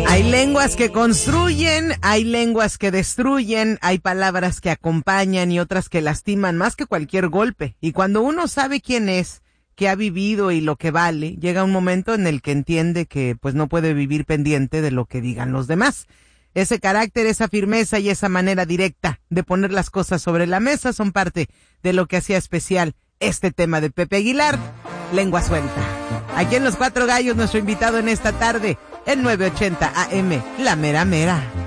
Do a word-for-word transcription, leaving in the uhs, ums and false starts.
Hay lenguas que construyen, hay lenguas que destruyen, hay palabras que acompañan y otras que lastiman más que cualquier golpe. Y cuando uno sabe quién es, qué ha vivido y lo que vale, llega un momento en el que entiende que pues no puede vivir pendiente de lo que digan los demás. Ese carácter, esa firmeza y esa manera directa de poner las cosas sobre la mesa son parte de lo que hacía especial este tema de Pepe Aguilar, Lengua Suelta. Aquí en Los Cuatro Gallos, nuestro invitado en esta tarde, el nueve ochenta A M, La Mera Mera.